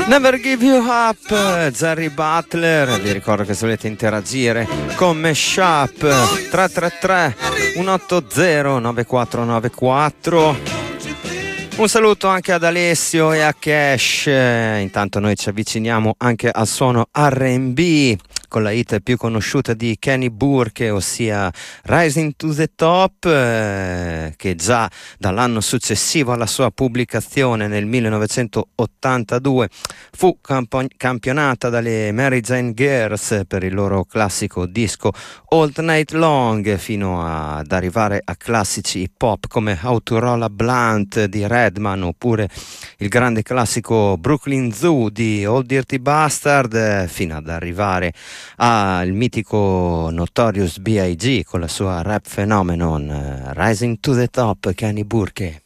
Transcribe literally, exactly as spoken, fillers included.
Never Give You Up, Jerry Butler. Vi ricordo che se volete interagire con Meshup tre tre tre uno otto zero nove quattro nove quattro. Un saluto anche ad Alessio e a Cash. Intanto noi ci avviciniamo anche al suono R and B con la hit più conosciuta di Kenny Burke, ossia Rising to the Top, eh, che già dall'anno successivo alla sua pubblicazione nel millenovecentottantadue fu campo- campionata dalle Mary Jane Girls per il loro classico disco All Night Long, fino ad arrivare a classici hip hop come How to Roll a Blunt di Redman, oppure il grande classico Brooklyn Zoo di Old Dirty Bastard, eh, fino ad arrivare al mitico Notorious B I G con la sua rap phenomenon, uh, Rising to the Top, Kenny Burke.